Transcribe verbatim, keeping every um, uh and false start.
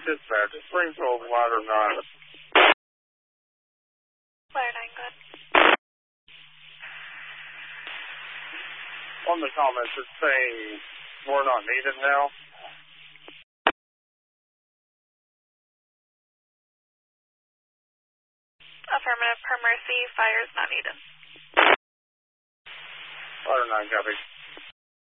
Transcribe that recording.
dispatch. Springfield, ladder nine. Ladder nine, good. On the comments, it's saying we're not needed now. Affirmative, per mercy, fire is not needed. Ladder nine, copy.